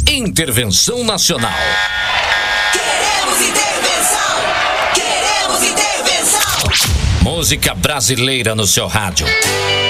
Intervenção Nacional. Queremos intervenção! Queremos intervenção! Música brasileira no seu rádio.